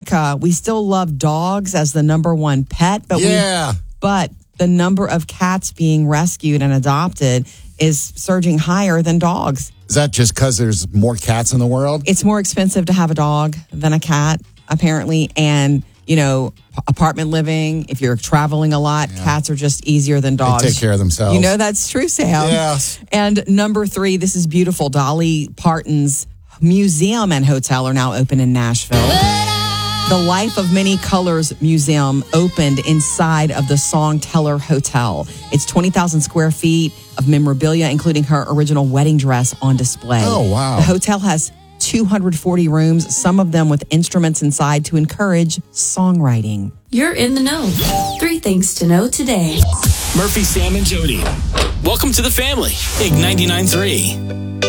America, we still love dogs as the number one pet, but the number of cats being rescued and adopted is surging higher than dogs. Is that just because there's more cats in the world? It's more expensive to have a dog than a cat, apparently. And, apartment living, if you're traveling a lot, cats are just easier than dogs. They take care of themselves. You know that's true, Sam. Yes. And number 3, this is beautiful. Dolly Parton's museum and hotel are now open in Nashville. The Life of Many Colors Museum opened inside of the Songteller Hotel. It's 20,000 square feet of memorabilia, including her original wedding dress on display. Oh, wow. The hotel has 240 rooms, some of them with instruments inside to encourage songwriting. You're in the know. 3 things to know today. Murphy, Sam, and Jody. Welcome to the family. Big 99.3.